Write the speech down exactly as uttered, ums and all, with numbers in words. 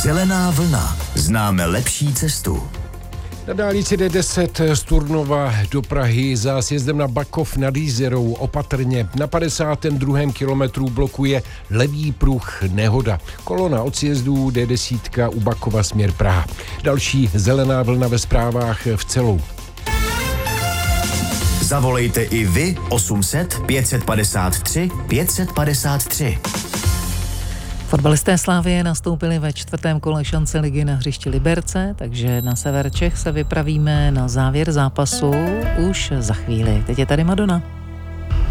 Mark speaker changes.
Speaker 1: Zelená vlna. Známe lepší cestu.
Speaker 2: Na dálnici D deset z Turnova do Prahy za sjezdem na Bakov nad Jízerou opatrně. Na padesátém druhém kilometru blokuje levý pruh nehoda. Kolona od sjezdů D deset u Bakova směr Praha. Další zelená vlna ve zprávách v celou.
Speaker 1: Zavolejte i vy osm set pět padesát tři pět padesát tři.
Speaker 3: Fotbalisté Slavie nastoupili ve čtvrtém kole šance ligy na hřišti Liberce, takže na sever Čech se vypravíme na závěr zápasu už za chvíli. Teď je tady Madonna.